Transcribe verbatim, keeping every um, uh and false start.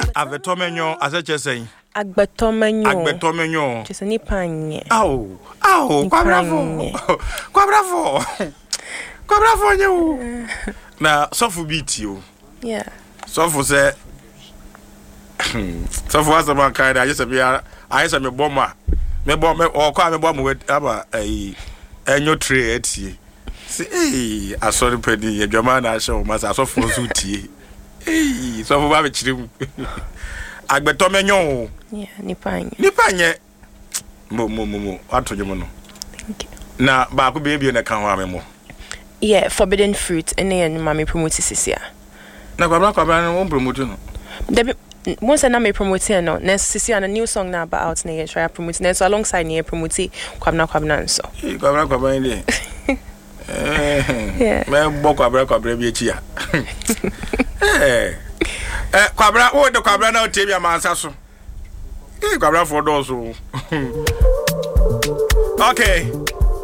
Avetomenyo aseche say. Agbetomenyo. Agbetomenyo. Just ni panye. Aw. Aw, kwa bravo. Kwa bravo. Kwa bravo nyo. Na sofu beat you. Yeah. Sofu say Sofu asa man kind I just be I just me bomber. Me bom me o kwa me bom we aba eh enyo tray etie. Say eh asori pedi ye dwama na show masa sofu zutie. Eh sofu ba be chirim. Agbetomenyo. Yeah, ni panye. Ni panye. Mo mo mo mo atonyo mo no. Thank you. Na ba ko be bi na kan ho amemo. Yeah, forbidden fruit ene en mama promote sisia. Na kwabra kwabra no promote no. Debi once na me promote no, na sisia na new song na about out na ye try promote na so alongside na ye promote kwabna kwabna nso. Eh kwabra kwabra ni. Eh. Me bo kwabra kwabra bi echi ya. Eh. Eh kwabra wo de kwabra na o tie bi amansa so. Eh kwabra for do so. Okay.